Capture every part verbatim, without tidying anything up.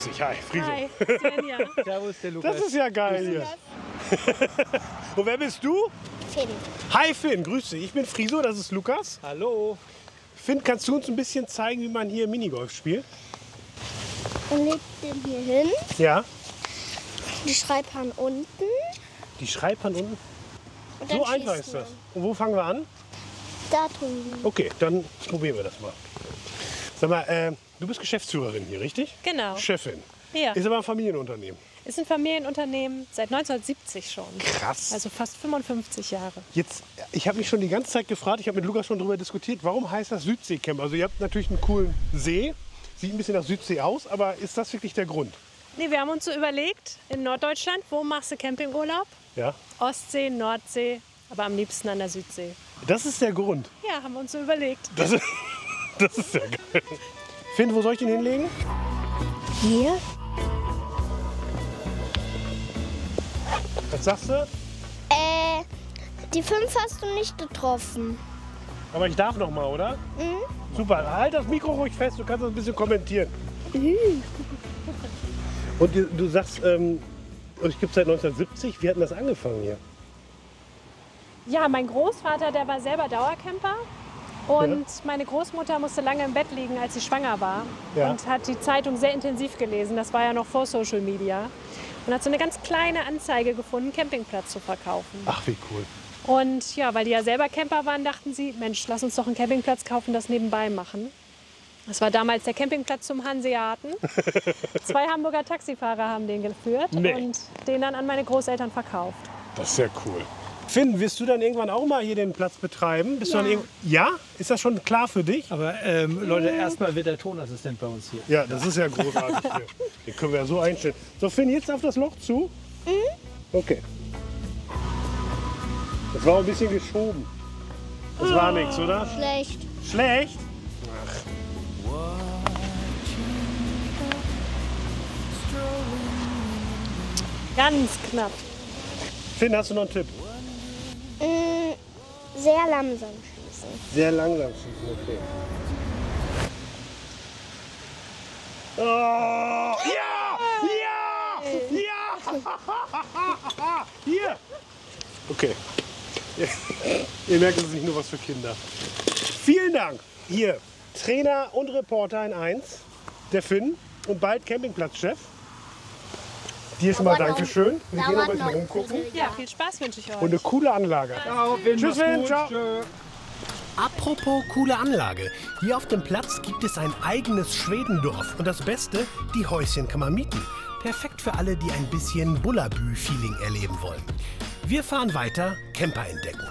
Hi, Friso. Hi, Svenja. Servus, der Lukas. Das ist ja geil hier. Und wer bist du? Finn. Hi Finn, grüß dich. Ich bin Friso, das ist Lukas. Hallo. Finn, kannst du uns ein bisschen zeigen, wie man hier Minigolf spielt? Man legt den hier hin, Ja. die Schreibhahn unten. Die Schreibhand unten. Und dann So einfach schießt ist das. man. Und wo fangen wir an? Da drüben. Okay, dann probieren wir das mal. Sag mal, äh, du bist Geschäftsführerin hier, richtig? Genau. Chefin. Ja. Ist aber ein Familienunternehmen. Ist ein Familienunternehmen seit neunzehnhundertsiebzig schon. Krass. Also fast fünfundfünfzig Jahre. Jetzt, ich habe mich schon die ganze Zeit gefragt, ich habe mit Lukas schon darüber diskutiert, warum heißt das Südseecamp? Also ihr habt natürlich einen coolen See, sieht ein bisschen nach Südsee aus, aber ist das wirklich der Grund? Nee, wir haben uns so überlegt, in Norddeutschland, wo machst du Campingurlaub? Ja. Ostsee, Nordsee, aber am liebsten an der Südsee. Das ist der Grund. Ja, haben wir uns so überlegt. Das ist, das ist ja geil. Finn, wo soll ich den hinlegen? Hier? Was sagst du? Äh, die fünf hast du nicht getroffen. Aber ich darf noch mal, oder? Mhm. Super, halt das Mikro ruhig fest, du kannst das ein bisschen kommentieren. Und du, du sagst, ähm, es gibt seit neunzehnhundertsiebzig, wie hat denn das angefangen hier? Ja, mein Großvater, der war selber Dauercamper. Und meine Großmutter musste lange im Bett liegen, als sie schwanger war. Ja. Und hat die Zeitung sehr intensiv gelesen. Das war ja noch vor Social Media. Und hat so eine ganz kleine Anzeige gefunden, Campingplatz zu verkaufen. Ach, wie cool. Und ja, weil die ja selber Camper waren, dachten sie, Mensch, lass uns doch einen Campingplatz kaufen, das nebenbei machen. Das war damals der Campingplatz zum Hanseaten. Zwei Hamburger Taxifahrer haben den geführt Nee. und den dann an meine Großeltern verkauft. Das ist ja cool. Finn, wirst du dann irgendwann auch mal hier den Platz betreiben? Bist Ja. Du dann irgend- ja? Ist das schon klar für dich? Aber ähm, Leute, erstmal wird der Tonassistent bei uns hier. Ja, das ist ja großartig hier. Den können wir ja so einstellen. So, Finn, jetzt auf das Loch zu. Okay. Das war ein bisschen geschoben. Das war nichts, oder? Schlecht. Schlecht? Ganz knapp. Finn, hast du noch einen Tipp? Mm, sehr langsam schießen. Sehr langsam schießen, okay. Oh, ja! Ja! Ja! Hier! Okay. Ihr merkt, es ist nicht nur was für Kinder. Vielen Dank. Hier, Trainer und Reporter in eins, der Finn und bald Campingplatzchef. Dir schon mal Dauert noch- Dankeschön. Wir gehen dauert aber noch mal ein umgucken. Ja, viel Spaß wünsche ich euch. Und eine coole Anlage. Ciao, Finn, Tschüss, mach's Finn, gut. ciao. Tschö. Apropos coole Anlage. Hier auf dem Platz gibt es ein eigenes Schwedendorf. Und das Beste, die Häuschen kann man mieten. Perfekt für alle, die ein bisschen Bullabü-Feeling erleben wollen. Wir fahren weiter, Camper entdecken.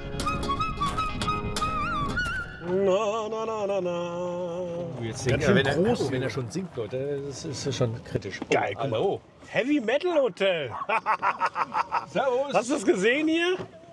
Na, na, na, na, na. Jetzt Ganz singt schön er, wenn, er, groß oh, wenn hier. er schon singt, Leute, das ist schon kritisch. Oh, Geil, guck mal. hallo. Heavy Metal Hotel. Servus. Hast du das gesehen hier?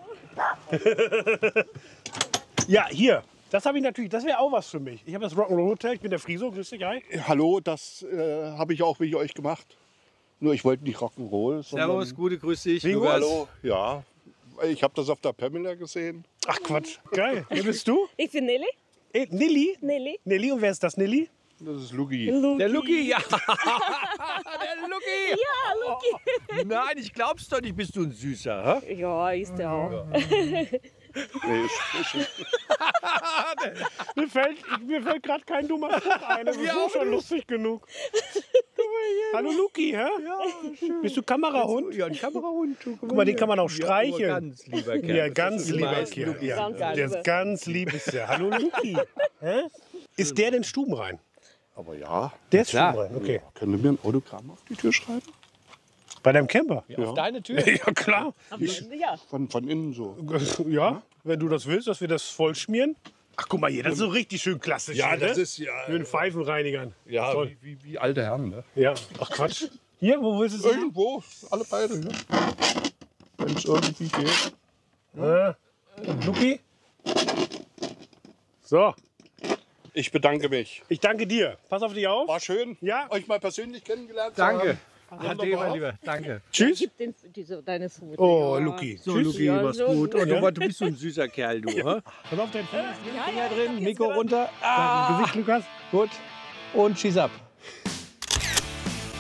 Ja, hier. Das habe ich natürlich, das wäre auch was für mich. Ich habe das Rock'n'Roll Hotel, ich bin der Friso, grüß dich, hi. Hallo, das äh, habe ich auch wegen euch gemacht. Nur ich wollte nicht Rock'n'Roll, sondern... Servus, gute, grüß dich. Wie Lukas. Hallo, ja. Ich habe das auf der Pamela gesehen. Ach Quatsch, geil. Wer bist du? Ich bin Nelly. Eh, Nilly? Nelly. Nilly, und wer ist das, Nilly? Das ist Lugi. Der Luki, ja. Der Luki. Ja, Luki. Nein, ich glaub's doch nicht, bist du ein Süßer. Hä? Ja, ist der auch. Nee, ist, ist, Mir fällt, ich, mir fällt gerade kein dummer Spruch ein. Das ist so schon lustig genug. Hallo Luki, hä? Ja, schön. Bist du Kamerahund? Ja, ein Kamerahund. Guck mal, den kann man auch Ja, aber streicheln. ganz lieber Kerl. Ja, Das ganz ist lieber meist Kerl. Luki. Ja, Ganz der ist ganz lieb ist der. Hallo Luki. Hä? Ist der denn stubenrein? aber ja, Der ist klar. stubenrein, okay. können wir mir ein Autogramm auf die Tür schreiben? Bei deinem Camper? Ja, auf deine Tür. Ja, klar. Ja. Von, von innen so. Ja, wenn du das willst, dass wir das voll schmieren. Ach, guck mal hier, das ist so richtig schön klassisch. Ja, hier, das ne? ist ja... Mit den Pfeifenreinigern. Ja, Toll. wie, wie, wie alte Herren, ne? Ja, ach Quatsch. Hier, wo willst du es hin? Irgendwo, alle beide, ja. Wenn es irgendwie geht. Äh, Luki? So, Ich bedanke mich. ich danke dir. Pass auf dich auf. War schön, Ja. euch mal persönlich kennengelernt zu Danke. haben. Ade, mein Lieber. Danke. Tschüss. Den, diese, deine Fotos. Oh, Luki. So, Tschüss. Luki, Ja, mach's so. gut. Und Ja. du, du bist so ein süßer Kerl, du. Ja. Pass auf dein Finger. Finger drin, Mikro runter. Ah. Ah, Gesicht, Lukas. gut. Und schieß ab.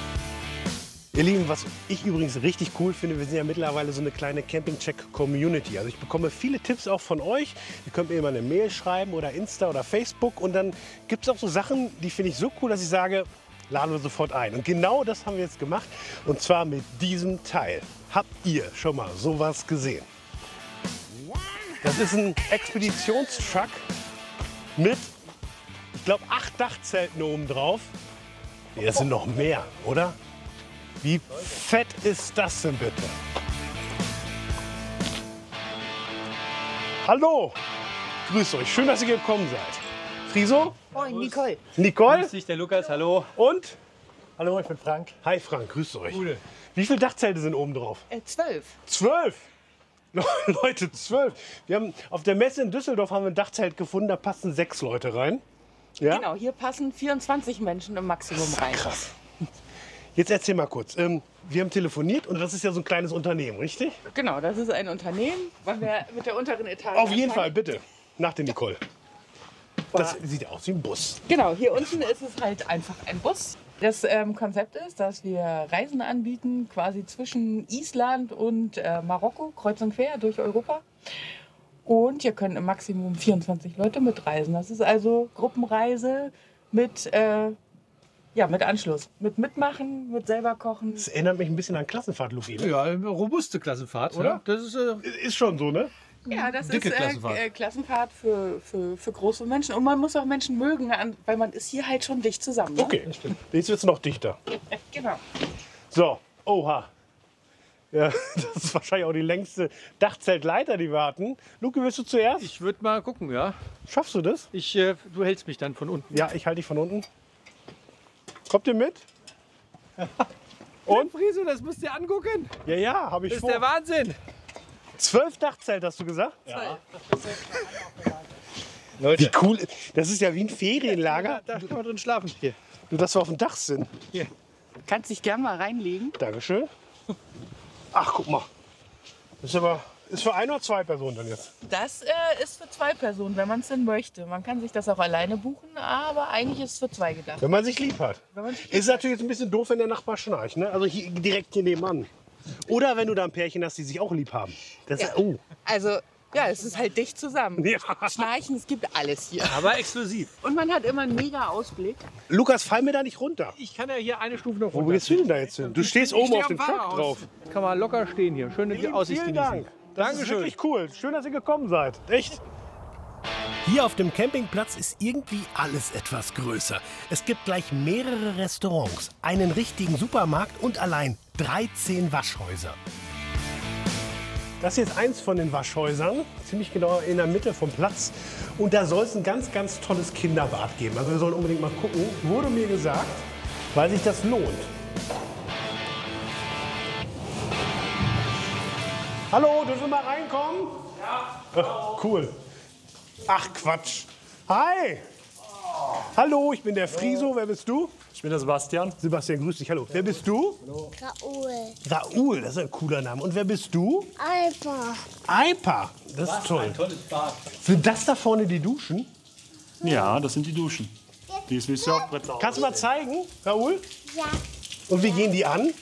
Ihr Lieben, was ich übrigens richtig cool finde, wir sind ja mittlerweile so eine kleine Campingcheck-Community. Also ich bekomme viele Tipps auch von euch. Ihr könnt mir immer eine Mail schreiben oder Insta oder Facebook. Und dann gibt es auch so Sachen, die finde ich so cool, dass ich sage, laden wir sofort ein. Und genau das haben wir jetzt gemacht. Und zwar mit diesem Teil. Habt ihr schon mal sowas gesehen? Das ist ein Expeditionstruck mit, ich glaube, acht Dachzelten oben drauf. Nee, das sind noch mehr, oder? Wie fett ist das denn bitte? Hallo, grüßt euch, schön, dass ihr gekommen seid. Friso? Moin, Nicole. Nicole? Grüß dich, der Lukas, hallo. Und? Hallo, ich bin Frank. Hi Frank, grüßt euch. Gute. Wie viele Dachzelte sind oben drauf? Äh, zwölf. Zwölf! Leute, zwölf. Wir haben auf der Messe in Düsseldorf haben wir ein Dachzelt gefunden, da passen sechs Leute rein. Ja? Genau, hier passen vierundzwanzig Menschen im Maximum rein. Krass. Jetzt erzähl mal kurz. Ähm, wir haben telefoniert und das ist ja so ein kleines Unternehmen, richtig? Genau, das ist ein Unternehmen. Wollen wir mit der unteren Etage Auf jeden anfangen? Fall, bitte. Nach der Nicole. Das sieht ja aus wie ein Bus. Genau, hier unten ist es halt einfach ein Bus. Das ähm, Konzept ist, dass wir Reisen anbieten, quasi zwischen Island und äh, Marokko, kreuz und quer durch Europa. Und hier können im Maximum vierundzwanzig Leute mitreisen. Das ist also Gruppenreise mit, äh, ja, mit Anschluss. Mit Mitmachen, mit selber kochen. Das erinnert mich ein bisschen an Klassenfahrt, Lufi. Ne? Ja, eine robuste Klassenfahrt, oder? Das ist, äh, Ist schon so, ne? Ja, das Dicke ist äh, Klassenfahrt. äh, Klassenfahrt für, für, für große Menschen. Und man muss auch Menschen mögen, an- weil man ist hier halt schon dicht zusammen. Ne? Okay, jetzt wird es noch dichter. Genau. So, oha. Ja, das ist wahrscheinlich auch die längste Dachzeltleiter, die wir hatten. Luki, willst du zuerst? ich würde mal gucken, ja. Schaffst du das? Ich, äh, du hältst mich dann von unten. Ja, ich halte dich von unten. Kommt ihr mit? Und Friso, das musst du dir angucken. Ja, ja, habe ich Das ist vor. der Wahnsinn. Zwölf Dachzelt, hast du gesagt? Ja. Wie cool. Das ist ja wie ein Ferienlager. Da kann man drin schlafen. Hier. Nur, dass wir auf dem Dach sind. Kannst dich gern mal reinlegen. Dankeschön. Ach, guck mal. Das ist aber ist für ein oder zwei Personen dann jetzt. Das äh, ist für zwei Personen, wenn man es denn möchte. Man kann sich das auch alleine buchen, aber eigentlich ist es für zwei gedacht. Wenn man sich lieb hat. Wenn man sich Ist natürlich jetzt ein bisschen doof, wenn der Nachbar schnarcht. Ne? Also hier, direkt hier nebenan. Oder wenn du da ein Pärchen hast, die sich auch lieb haben. Das ist, oh. Also, ja, es ist halt dicht zusammen. Ja. Schnarchen, es gibt alles hier. Aber exklusiv. Und man hat immer einen mega Ausblick. Lukas, fall mir da nicht runter. Ich kann ja hier eine Stufe noch Wo runter. gehst du denn da jetzt hin? Du stehst oben stehe auf am dem Truck Fahrerhaus. drauf. Kann man locker stehen hier. Schöne Lieben, Aussicht vielen genießen. Dank. Das ist Dankeschön. wirklich cool. Schön, dass ihr gekommen seid. Echt. Hier auf dem Campingplatz ist irgendwie alles etwas größer. Es gibt gleich mehrere Restaurants, einen richtigen Supermarkt und allein dreizehn Waschhäuser. Das ist jetzt eins von den Waschhäusern, ziemlich genau in der Mitte vom Platz. Und da soll es ein ganz, ganz tolles Kinderbad geben. Also wir sollen unbedingt mal gucken, wurde mir gesagt, weil sich das lohnt. Hallo, dürfen wir mal reinkommen? Ja. Cool. Ach Quatsch. Hi. Hallo, ich bin der Friso. Wer bist du? Ich bin der Sebastian. Sebastian, grüß dich. Hallo. Wer bist du? Raoul. Raoul, das ist ein cooler Name. Und wer bist du? Alpa. Alpa. Das ist toll. Tolles Bad. Sind das da vorne die Duschen? Ja, das sind die Duschen. Die ist wie Surfbrett. Kannst du mal zeigen, Raoul? Ja. Und wie gehen die an?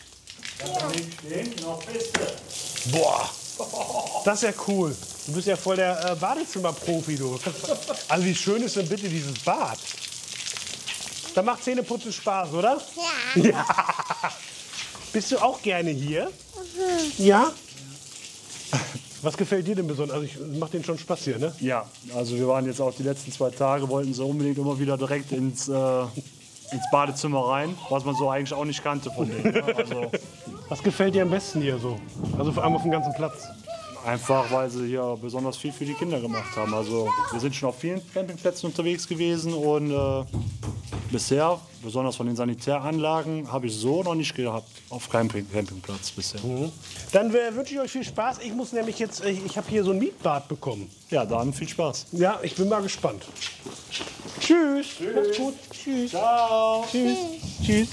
Boah, das ist ja cool. Du bist ja voll der äh, Badezimmer-Profi, du. Also wie schön ist denn bitte dieses Bad? Da macht Zähneputzen Spaß, oder? Ja. Ja. Bist du auch gerne hier? Ja? Was gefällt dir denn besonders? Also ich macht den schon Spaß hier, ne? Ja, also wir waren jetzt auch die letzten zwei Tage, wollten so unbedingt immer wieder direkt ins, äh, ins Badezimmer rein, was man so eigentlich auch nicht kannte von denen. Ne? Also Was gefällt dir am besten hier so? Also vor allem auf dem ganzen Platz. einfach, weil sie hier besonders viel für die Kinder gemacht haben. Also wir sind schon auf vielen Campingplätzen unterwegs gewesen und äh, bisher, besonders von den Sanitäranlagen, habe ich so noch nicht gehabt auf keinem Campingplatz bisher. Dann äh, wünsche ich euch viel Spaß. Ich muss nämlich jetzt, äh, ich habe hier so ein Mietbad bekommen. Ja, dann viel Spaß. Ja, ich bin mal gespannt. Tschüss. Tschüss. Macht's gut. Tschüss. Ciao. Tschüss. Tschüss.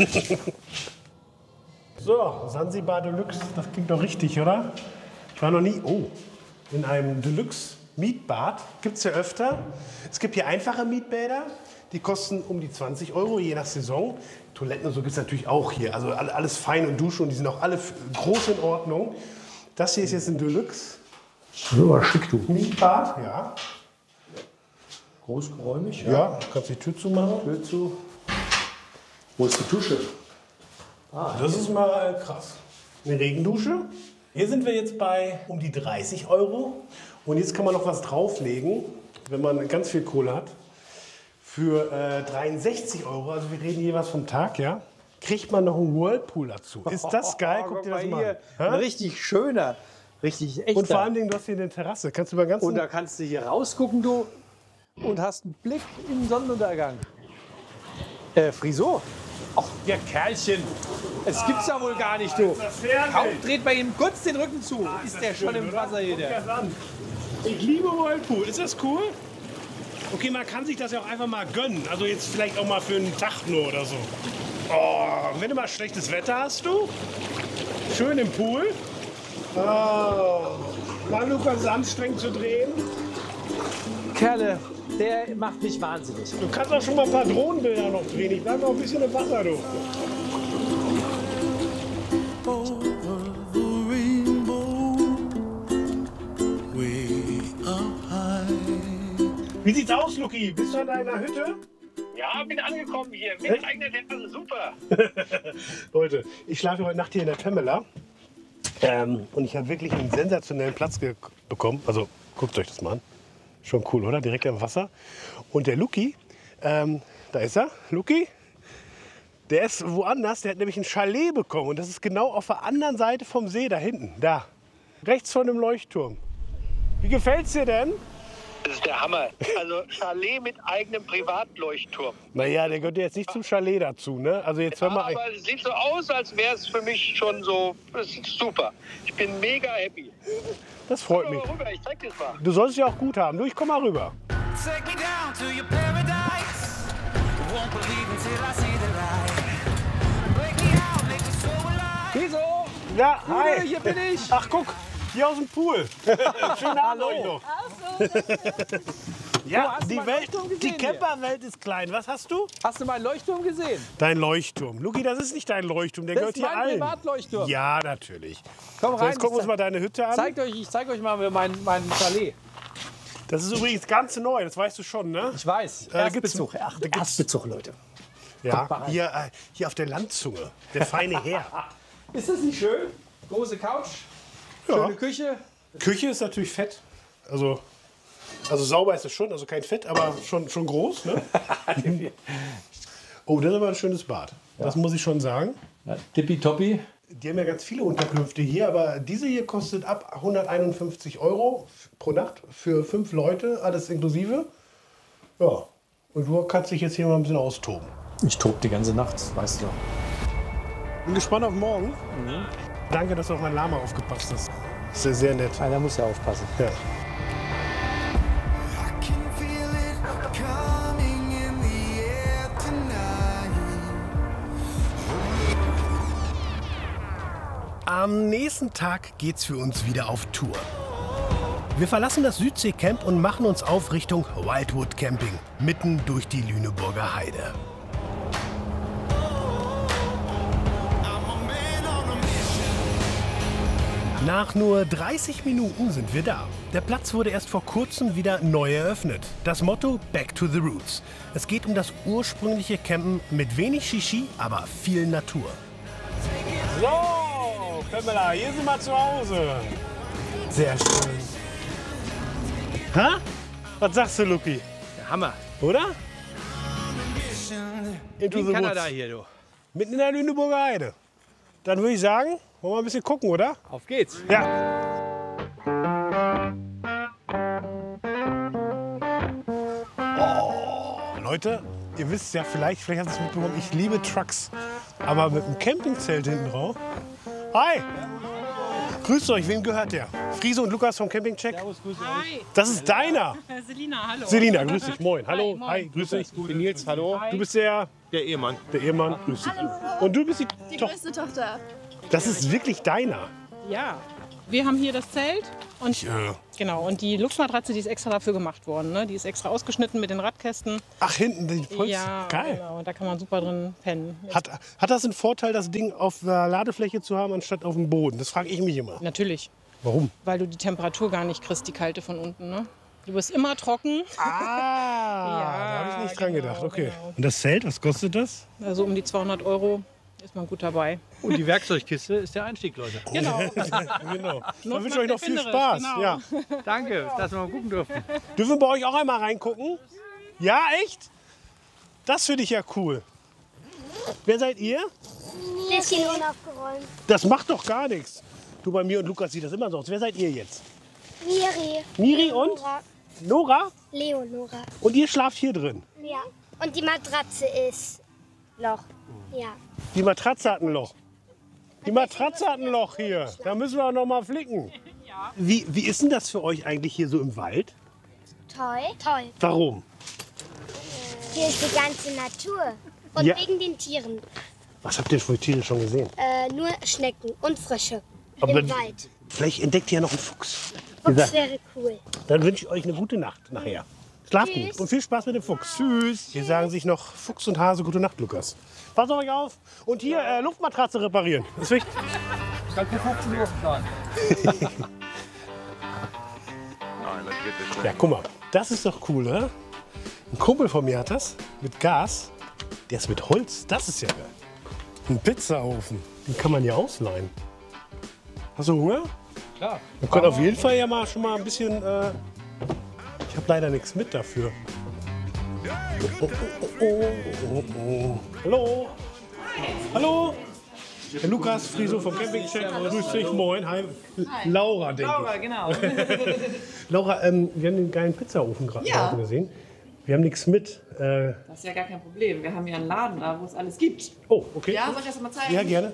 So, Sansibar Deluxe, das klingt doch richtig, oder? Ich war noch nie, oh, in einem Deluxe-Mietbad. Gibt es ja öfter. Es gibt hier einfache Mietbäder. Die kosten um die zwanzig Euro, je nach Saison. Toiletten und so gibt es natürlich auch hier. Also alles fein und Dusche und die sind auch alle groß in Ordnung. Das hier ist jetzt ein Deluxe. So, schick du. Mietbad, ja. Großgeräumig, Ja, ja, kannst die Tür zumachen. Tür zu. Wo ist die Dusche? Ah, das ist mal äh, krass. Eine Regendusche. Hier sind wir jetzt bei um die dreißig Euro. Und jetzt kann man noch was drauflegen, wenn man ganz viel Kohle hat. Für äh, dreiundsechzig Euro, also wir reden jeweils vom Tag, ja, kriegt man noch einen Whirlpool dazu. Ist das geil? Guck dir das mal an. Ein richtig schöner, richtig echter. Und vor allen Dingen, du hast hier eine Terrasse. Kannst du mal ganz Und da kannst du hier rausgucken, du, und hast einen Blick in den Sonnenuntergang. Äh, Friso? Ach, der Kerlchen. Es gibt's ja wohl gar nicht, du. Kaum dreht bei ihm kurz den Rücken zu. Ist der schon im Wasser hier, der. Ich liebe Whirlpool. Ist das cool? Okay, man kann sich das ja auch einfach mal gönnen. Also jetzt vielleicht auch mal für einen Tag nur oder so. Oh, wenn du mal schlechtes Wetter hast, du. Schön im Pool. Oh. Mal Lukas, ist anstrengend zu drehen. Kerle, der macht mich wahnsinnig. Du kannst auch schon mal ein paar Drohnenbilder noch drehen. Ich bleib noch ein bisschen im Wasser, du. Wie sieht's aus, Luki? Bist du an deiner Hütte? Ja, bin angekommen hier. Mit eigener Terrasse, super. Leute, ich schlafe heute Nacht hier in der Pamela. Ähm, und ich habe wirklich einen sensationellen Platz bekommen. Also, guckt euch das mal an. Schon cool, oder? Direkt am Wasser. Und der Luki, ähm, da ist er, Luki. Der ist woanders, der hat nämlich ein Chalet bekommen. Und das ist genau auf der anderen Seite vom See, da hinten. Da, rechts von dem Leuchtturm. Wie gefällt's dir denn? Das ist der Hammer. Also Chalet mit eigenem Privatleuchtturm. Naja, der gehört jetzt nicht zum Chalet dazu, ne? Also jetzt hör mal. Ja, aber es sieht so aus, als wäre es für mich schon so. Das ist super. Ich bin mega happy. Das freut Komm mich. mal rüber, ich zeig dir das mal. Du sollst es ja auch gut haben. Du, ich komm mal rüber. Take me down to your paradise. Won't believe until I see the light. Break me out, make me so alive. Wieso? Ja, hi. Hier bin ich. Ach, guck, hier aus dem Pool. Schönen Abend euch noch. Ja, hast du die, meinen Welt, Leuchtturm gesehen die hier? Camperwelt ist klein. Was hast du? Hast du meinen Leuchtturm gesehen? Dein Leuchtturm. Luki, das ist nicht dein Leuchtturm, der Das gehört ist hier mein allen. Privatleuchtturm. Ja, natürlich. Komm So, rein. jetzt gucken wir uns mal deine Hütte an. Zeigt euch, ich zeige euch mal mein, mein Chalet. Das ist übrigens ganz neu, das weißt du schon, ne? Ich weiß. Äh, Erstbezug. gibt's- Ach, da gibt's- Erstbezug, Leute. Ja, mal rein. hier, äh, hier auf der Landzunge. Der feine Herr. Ist das nicht schön? Große Couch, Ja. schöne Küche. Küche ist natürlich fett. Also, also sauber ist es schon, also kein Fett, aber schon, schon groß. Ne? Oh, das ist aber ein schönes Bad. Das muss ich schon sagen. Ja, tippitoppi. Die haben ja ganz viele Unterkünfte hier, aber diese hier kostet ab hunderteinundfünfzig Euro pro Nacht für fünf Leute, alles inklusive. Ja, und du kannst dich jetzt hier mal ein bisschen austoben. Ich tob die ganze Nacht, weißt du. Bin gespannt auf morgen. Danke, dass du auf mein Lama aufgepasst hast. Das ist sehr nett. Einer muss ja aufpassen. Ja. I can feel it coming in the air tonight. Am nächsten Tag geht's für uns wieder auf Tour. Wir verlassen das Südseecamp und machen uns auf Richtung Wildwood Camping, mitten durch die Lüneburger Heide. Nach nur dreißig Minuten sind wir da. Der Platz wurde erst vor kurzem wieder neu eröffnet. Das Motto Back to the Roots. Es geht um das ursprüngliche Campen mit wenig Shishi, aber viel Natur. So, Pamela, hier sind wir zu Hause. Sehr schön. Ha? Was sagst du, Luki? Hammer. Oder? Into the Kanada woods. hier, du. Mitten in der Lüneburger Heide. Dann würde ich sagen, wollen wir ein bisschen gucken, oder? Auf geht's. Ja. Oh, Leute, ihr wisst ja vielleicht, vielleicht habt ihr es mitbekommen, ich liebe Trucks. Aber mit einem Campingzelt hinten drauf. Hi! Grüßt euch, wem gehört der? Friese und Lukas vom Campingcheck. Hi. Das ist deiner. Selina, hallo. Selina, grüß dich. Moin. Hallo. moin. Hi, grüß dich. Ich bin Nils, hallo. Du bist der, Der Ehemann. der Ehemann. Grüß dich. Und du bist die, Die Tochter. größte Tochter. Das ist wirklich deiner. Ja. Wir haben hier das Zelt und, Ich, äh, genau, und die Luxmatratze, die ist extra dafür gemacht worden. Ne? Die ist extra ausgeschnitten mit den Radkästen. ach, hinten den Holz. Ja, Geil. genau. Da kann man super drin pennen. Hat, hat das einen Vorteil, das Ding auf der Ladefläche zu haben, anstatt auf dem Boden? Das frage ich mich immer. Natürlich, Warum? weil du die Temperatur gar nicht kriegst, die kalte von unten. Ne? Du bist immer trocken. Ah, da habe ich nicht dran genau, gedacht. Okay. genau. Und das Zelt, was kostet das? Also um die zweihundert Euro ist man gut dabei. Und die Werkzeugkiste ist der Einstieg, Leute. Genau. Genau. Dann Not wünsche ich euch noch viel erfinderisch, Spaß. genau. Ja. Danke, dass wir mal gucken durften. Dürfen wir bei euch auch einmal reingucken? Ja, echt? Das finde ich ja cool. Wer seid ihr? Bisschen unaufgeräumt. Das macht doch gar nichts. Du, bei mir und Lukas sieht das immer so aus. Wer seid ihr jetzt? Miri. Miri und Nora. Nora? Leonora. Und ihr schlaft hier drin? Ja. Und die Matratze ist Loch. Ja. Die Matratze hat ein Loch. Die Matratze hat ein Loch hier. Da müssen wir auch noch mal flicken. Wie, wie ist denn das für euch eigentlich hier so im Wald? Toll. Toll. Warum? Hier ist die ganze Natur. Und Ja. wegen den Tieren. Was habt ihr für Tiere schon gesehen? Äh, nur Schnecken und Frösche. Aber Im Wald. vielleicht entdeckt ihr ja noch einen Fuchs. Fuchs gesagt. wäre cool. Dann wünsche ich euch eine gute Nacht nachher. Schlaft Tschüss. gut und viel Spaß mit dem Fuchs. Tschüss. Hier sagen sich noch Fuchs und Hase gute Nacht, Lukas. Pass auf euch auf. Und hier äh, Luftmatratze reparieren. Das ist wichtig. Ich kann für fünfzehn Uhr fahren. Ja, guck mal. Das ist doch cool, oder? Ein Kumpel von mir hat das mit Gas. Der ist mit Holz. Das ist ja geil. Ein Pizzaofen. Den kann man ja ausleihen. Hast du Hunger? Klar. Wir können auf jeden Fall ja mal schon mal ein bisschen. Äh ich habe leider nichts mit dafür. Oh, oh, oh, oh, oh. Hallo. Hallo. Der Lukas Friso vom Campingcheck. Grüß dich, moin. Hi. Laura, denke Laura, genau. ich. Laura, ähm, wir haben den geilen Pizzaofen gerade Ja. gesehen. Wir haben nichts mit. Äh, Das ist ja gar kein Problem. Wir haben ja einen Laden da, wo es alles gibt. oh, okay. Ja, soll ich das mal zeigen? Ja, gerne.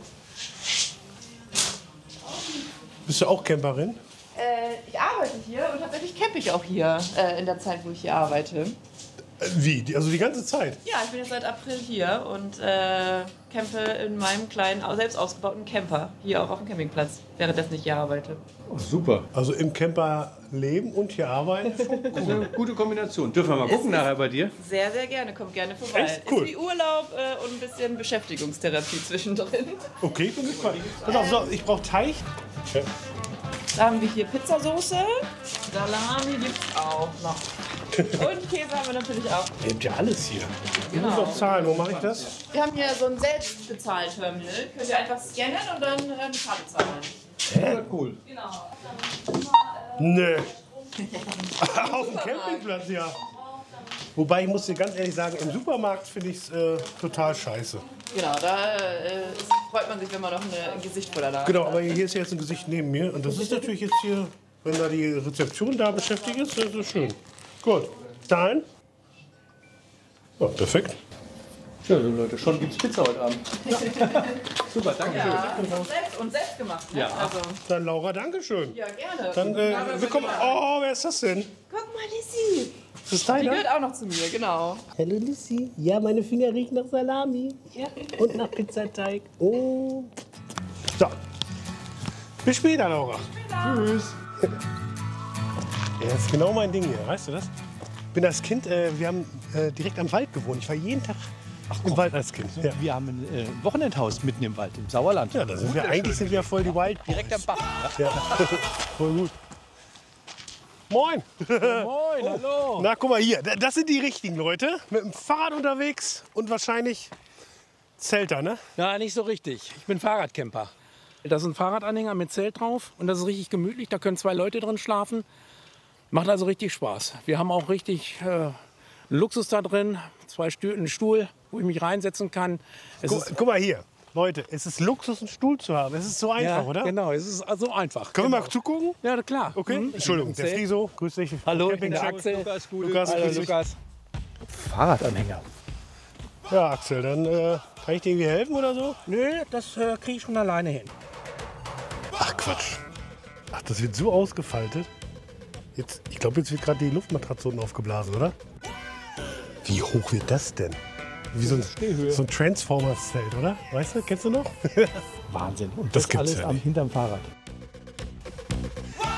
Bist du auch Camperin? Äh, ich arbeite hier und tatsächlich campe ich auch hier äh, in der Zeit, wo ich hier arbeite. Äh, wie? Die- Also die ganze Zeit? Ja, ich bin jetzt seit April hier und äh, campe in meinem kleinen, au- selbst ausgebauten Camper hier auch auf dem Campingplatz, währenddessen ich hier arbeite. Oh, super. Also im Camper leben und hier arbeiten? Das ist eine gute Kombination. Dürfen wir mal gucken nachher bei dir? Sehr, sehr gerne. Kommt gerne vorbei. Echt? Cool. Ist wie Urlaub äh, und ein bisschen Beschäftigungstherapie zwischendrin. Okay, bin gespannt. Pass auf, so, ich brauche Teig. Da haben wir hier Pizzasoße. Salami gibt's auch noch. Und Käse haben wir natürlich auch. Ihr habt ja alles hier. Ich muss Genau. noch zahlen. Wo mache ich das? Wir haben hier so ein Selbstbezahlterminal. Könnt ihr einfach scannen und dann ähm, Karte zahlen. Hä? Cool. Genau. Nö. Auf dem Campingplatz, ja. Wobei ich muss dir ganz ehrlich sagen, im Supermarkt finde ich es äh, total scheiße. Genau, da äh, ist- freut man sich, wenn man noch eine, ein Gesicht vor der Nase Genau, hat. aber hier ist jetzt ein Gesicht neben mir. Und das ist natürlich jetzt hier, wenn da die Rezeption da beschäftigt ist, das ist schön. Gut. Zahlen? Ja, perfekt. Ja, so Leute, schon gibt's Pizza heute Abend. Super, danke schön. Ja, selbst und selbst gemacht. Ne? Ja. Also, Dann Laura, Dankeschön. ja, gerne. Dann äh, willkommen. Oh, wer ist das denn? Guck mal, Lissy. Ist das Die deiner? gehört auch noch zu mir, genau. Hallo Lissy. Ja, meine Finger riechen nach Salami. Ja. Und nach Pizzateig. Oh. So. Bis später, Laura. Tschüss. Ja, das ist genau mein Ding hier, weißt du das? Ich bin als Kind, äh, wir haben äh, direkt am Wald gewohnt. Ich war jeden Tag im Wald als Kind. Ja, Wir haben ein äh, Wochenendhaus mitten im Wald, im Sauerland. ja da sind wir, eigentlich sind wir voll die Wild Boys. Direkt am Bach. Ja. Voll gut. Moin. Moin, hallo. Na, guck mal hier. Da- Das sind die richtigen Leute. Mit dem Fahrrad unterwegs und wahrscheinlich Zelter, ne? Ja, nicht so richtig. Ich bin Fahrradcamper. Das ist ein Fahrradanhänger mit Zelt drauf und das ist richtig gemütlich. Da können zwei Leute drin schlafen. Macht also richtig Spaß. Wir haben auch richtig äh, Luxus da drin. Zwei Stühle, einen Stuhl, wo ich mich reinsetzen kann. Es Guck, ist, guck mal hier. Leute, es ist Luxus, einen Stuhl zu haben. Es ist so einfach, ja, oder? Genau, es ist so einfach. Können genau. wir mal zugucken? Ja, klar. Okay. Mhm. Entschuldigung, der Zelt. Friso, grüß dich. Hallo, ich Camping bin der Show. Axel. Lukas, gute. Lukas, Hallo, grüß dich. Lukas. Fahrradanhänger. Ja, Axel, dann äh, kann ich dir irgendwie helfen oder so? Nö, das äh, kriege ich schon alleine hin. Ach, Quatsch. Ach, das wird so ausgefaltet. Jetzt, ich glaube, jetzt wird gerade die Luftmatratze unten aufgeblasen, oder? Wie hoch wird das denn? Wie so ein, so ein Transformers-Zelt, oder? Weißt du, kennst du noch? Wahnsinn. Und Das das, gibt's alles ja am nicht. hinterm Fahrrad.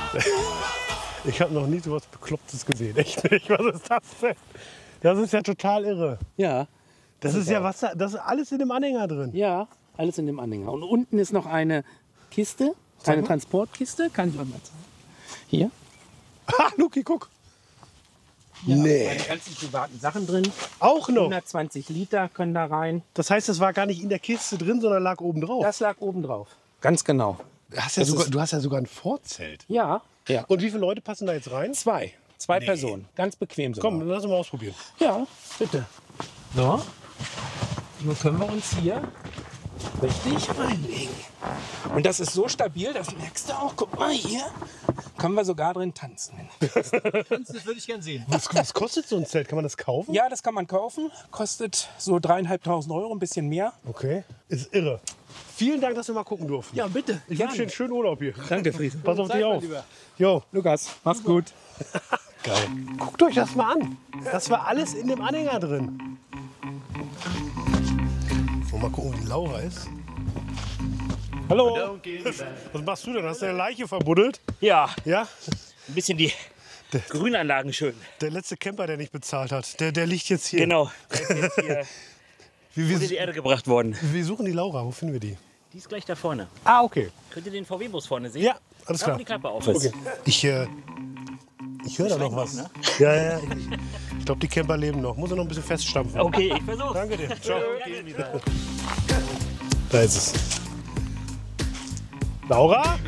Ich habe noch nie so was Beklopptes gesehen. Echt nicht. Was ist das denn? Das ist ja total irre. Ja. Das ist ja was, da- das ist alles in dem Anhänger drin. Ja, alles in dem Anhänger. Und unten ist noch eine Kiste, eine Transportkiste. Kann ich euch mal zeigen. Hier. Ha, Luki, guck. Hier Nee. Meine ganzen privaten Sachen drin. Auch noch. hundertzwanzig Liter können da rein. Das heißt, das war gar nicht in der Kiste drin, sondern lag oben drauf. Das lag oben drauf. Ganz genau. Du hast ja, Das sogar, ist- du hast ja sogar ein Vorzelt. Ja. ja. Und wie viele Leute passen da jetzt rein? Zwei. Zwei Personen. Ganz bequem sogar. Komm, lass uns mal ausprobieren. Ja, bitte. So. Nun können wir uns hier richtig reinlegen. Und das ist so stabil, das merkst du auch. Guck mal hier. Können wir sogar drin tanzen. Das würde ich gern sehen. Was, was kostet so ein Zelt? Kann man das kaufen? Ja, das kann man kaufen. Kostet so dreieinhalbtausend Euro, ein bisschen mehr. Okay. Ist irre. Vielen Dank, dass wir mal gucken durften. Ja, bitte. Ich wünsche dir einen schönen Urlaub hier. Danke, Friese. Pass auf Zeit, dich mein auf. Lieber. Jo. Lukas, mach's gut. Geil. Guckt euch das mal an. Das war alles in dem Anhänger drin. So, mal gucken, wie die Laura ist. Hallo. Was machst du denn? Hast du eine Leiche verbuddelt? Ja, Ja? ein bisschen die Grünanlagen schön. Der letzte Camper, der nicht bezahlt hat, der, der liegt jetzt hier. Genau. Der ist jetzt hier Wir, unter die wir, Erde gebracht worden. wir suchen die Laura. Wo finden wir die? Die ist gleich da vorne. Ah, okay. Könnt ihr den V W-Bus vorne sehen? Ja, alles Da, klar. wo die Klappe auf ist. Okay. Ich, äh, ich höre da noch was. Ja, ja. Ich, ich glaube, die Camper leben noch. Muss er noch ein bisschen feststampfen. Okay, ich versuch's. Danke dir. Ciao. Da ist es. Laura?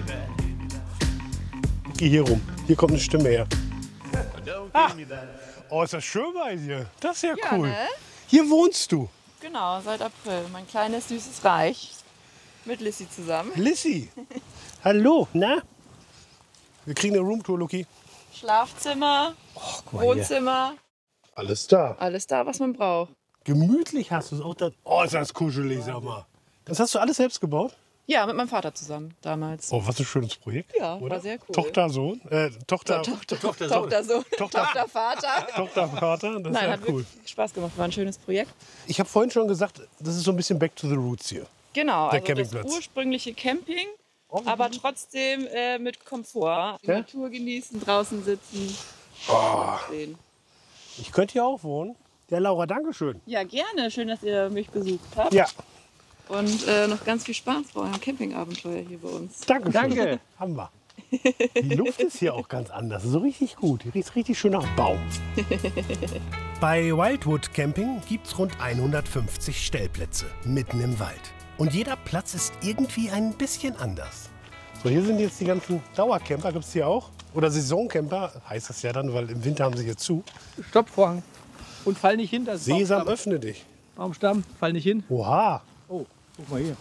Geh hier rum. Hier kommt eine Stimme her. Ah. Oh, ist das schön bei dir. Das ist ja Ja, cool. ne? Hier wohnst du. Genau, seit April. Mein kleines, süßes Reich. Mit Lissy zusammen. Lissy. Hallo, na? Wir kriegen eine Roomtour, Luki. Schlafzimmer, mal hier. Wohnzimmer. Alles da. Alles da, was man braucht. Gemütlich hast du es auch da. Oh, ist das kuschelig, sag mal. Das hast du alles selbst gebaut? Ja, mit meinem Vater zusammen damals. Oh, was ein schönes Projekt. Ja, oder? war sehr cool. Tochter, Sohn? Äh, Tochter, Tochter, Tochter, Tochter, Sohn. Tochter, Tochter, Vater. Tochter, Vater. Das Nein, ist hat ja cool. wirklich Spaß gemacht. War ein schönes Projekt. Ich habe vorhin schon gesagt, das ist so ein bisschen back to the roots hier. Genau, Der also das Campingplatz. ursprüngliche Camping, aber trotzdem äh, mit Komfort. Die Ja? Natur genießen, draußen sitzen. Oh, Sehen. ich könnte hier auch wohnen. Ja, Laura, danke schön. Ja, gerne. Schön, dass ihr mich besucht habt. Ja. Und äh, noch ganz viel Spaß bei eurem Campingabenteuer hier bei uns. Danke. Danke. Haben wir. Die Luft ist hier auch ganz anders. So richtig gut. Hier riecht richtig schön nach Baum. Bei Wildwood Camping gibt es rund hundertfünfzig Stellplätze mitten im Wald. Und jeder Platz ist irgendwie ein bisschen anders. So, hier sind jetzt die ganzen Dauercamper. Gibt es hier auch? Oder Saisoncamper, heißt das ja dann, weil im Winter haben sie hier zu. Stoppvorhang. Und fall nicht hin. Das ist Sesam, Baumstamm. öffne dich. Baumstamm, fall nicht hin. Oha. Oh, guck mal hier.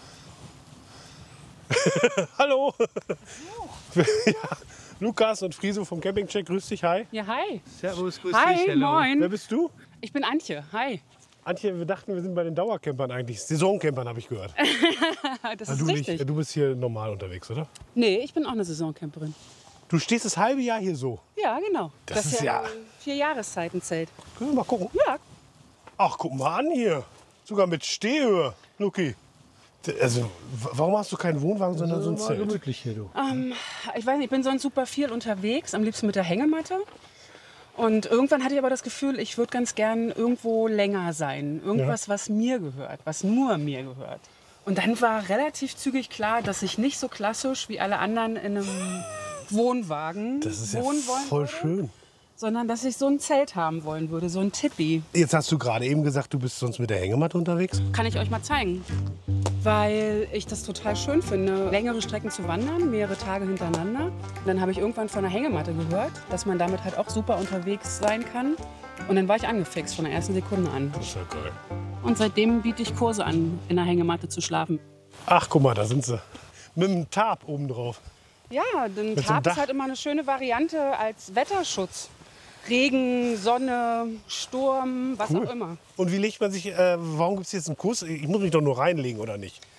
Hallo. Ja, Lukas und Friso vom Campingcheck, grüß dich, hi. Ja, hi. Servus, grüß Hi, dich. Hello. moin. Wer bist du? Ich bin Antje. Hi. Antje, wir dachten, wir sind bei den Dauercampern eigentlich. Saisoncampern habe ich gehört. Das Ah, ist du, richtig. nicht, du bist hier normal unterwegs, oder? Nee, ich bin auch eine Saisoncamperin. Du stehst das halbe Jahr hier so. Ja, genau. Das ist ja- vier Jahreszeitenzelt. Können wir mal gucken? Ja. Ach, guck mal an hier. Sogar mit Stehhöhe, Luki. D- Also, w- warum hast du keinen Wohnwagen, sondern so ein War Zelt? gemütlich hier, du. Ähm, ich weiß nicht, ich bin sonst super viel unterwegs, am liebsten mit der Hängematte. Und irgendwann hatte ich aber das Gefühl, ich würde ganz gern irgendwo länger sein. Irgendwas, was mir gehört, was nur mir gehört. Und dann war relativ zügig klar, dass ich nicht so klassisch wie alle anderen in einem Wohnwagen Das ist ja wohnen wollen voll würde, schön. sondern dass ich so ein Zelt haben wollen würde, so ein Tipi. Jetzt hast du gerade eben gesagt, du bist sonst mit der Hängematte unterwegs. Kann ich euch mal zeigen. Weil ich das total schön finde, längere Strecken zu wandern, mehrere Tage hintereinander. Dann habe ich irgendwann von einer Hängematte gehört, dass man damit halt auch super unterwegs sein kann. Und dann war ich angefixt von der ersten Sekunde an. Das ist ja geil. Und seitdem biete ich Kurse an, in der Hängematte zu schlafen. Ach, guck mal, da sind sie. Mit einem Tarp oben drauf. Ja, denn Mit so einem Tarp Dach. ist halt immer eine schöne Variante als Wetterschutz. Regen, Sonne, Sturm, was Cool. auch immer. Und wie legt man sich, äh, warum gibt es jetzt einen Kurs? Ich muss mich doch nur reinlegen, oder nicht?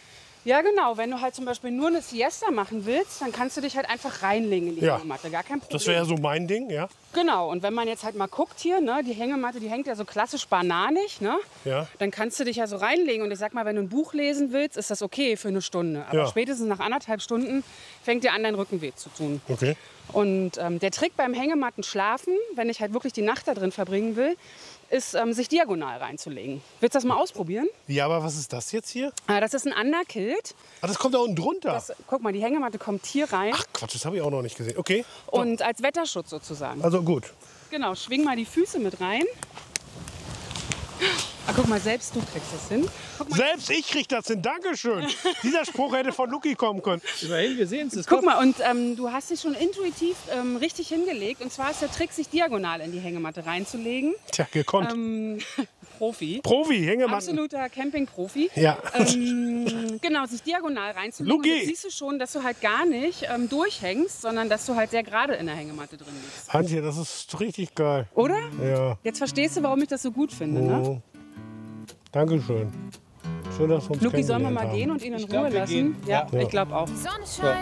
Ja, genau. Wenn du halt zum Beispiel nur eine Siesta machen willst, dann kannst du dich halt einfach reinlegen in die Ja. Hängematte. Gar kein Problem. Das wäre ja so mein Ding, ja. Genau. Und wenn man jetzt halt mal guckt hier, ne, die Hängematte, die hängt ja so klassisch bananig, ne? Ja. Dann kannst du dich ja so reinlegen. Und ich sag mal, wenn du ein Buch lesen willst, ist das okay für eine Stunde. Aber Ja. spätestens nach anderthalb Stunden fängt dir an, dein Rücken weh zu tun. Okay. Und ähm, der Trick beim Hängematten-Schlafen, wenn ich halt wirklich die Nacht da drin verbringen will, ist, ähm, sich diagonal reinzulegen. Willst du das mal ausprobieren? Ja, aber was ist das jetzt hier? Ah, das ist ein Underkilt. Ah, das kommt da unten drunter. Das, guck mal, die Hängematte kommt hier rein. Ach Quatsch, das habe ich auch noch nicht gesehen. Okay. Und als Wetterschutz sozusagen. Also gut. Genau, schwing mal die Füße mit rein. Ah, guck mal, selbst du kriegst das hin. Guck mal. Selbst ich krieg das hin. Dankeschön. Dieser Spruch hätte von Luki kommen können. Immerhin, wir sehen es. Guck mal, und ähm, du hast dich schon intuitiv ähm, richtig hingelegt. Und zwar ist der Trick, sich diagonal in die Hängematte reinzulegen. Tja, gekonnt. Ähm, Profi. Profi, Hängematten. Absoluter Camping-Profi. Ja. Ähm, genau, sich diagonal reinzulegen. Luki. Und jetzt siehst du schon, dass du halt gar nicht ähm, durchhängst, sondern dass du halt sehr gerade in der Hängematte drin liegst. Antje, das ist richtig geil. Oder? Ja. Jetzt verstehst du, warum ich das so gut finde, ne? Oh. Dankeschön. Schön, dass wir uns Luki, sollen wir kennengelernt mal haben. gehen und ihn in Ich Ruhe glaub, wir lassen? gehen. Ja, Ja. ich glaube auch. Die Sonne scheint